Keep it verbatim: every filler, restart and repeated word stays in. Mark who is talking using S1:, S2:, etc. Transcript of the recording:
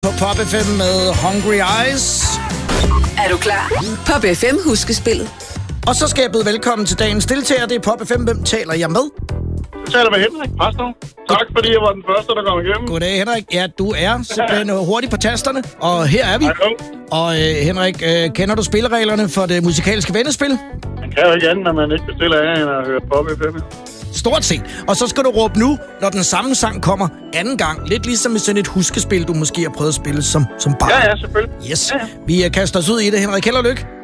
S1: På Pop F M med Hungry Eyes.
S2: Er du klar? Pop F M huskespillet.
S1: Og så skal jeg byde velkommen til dagens deltager. Det er Pop F M. Hvem taler jeg med?
S3: Jeg taler med Henrik Præstov. Tak fordi jeg var den første, der kom igennem.
S1: Goddag Henrik. Ja, du er simpelthen hurtig på tasterne. Og her er vi.
S3: Hej,
S1: og øh, Henrik, øh, kender du spillereglerne for det musikalske vendespil?
S3: Man kan jo ikke andet, når man ikke bestiller af, end at høre Pop F M.
S1: Stort set. Og så skal du råbe nu, når den samme sang kommer anden gang. Lidt ligesom i sådan et huskespil, du måske har prøvet at spille som, som barn.
S3: Ja, ja, selvfølgelig.
S1: Yes.
S3: Ja, ja.
S1: Vi uh, kaster os ud i det. Henrik, held og lykke.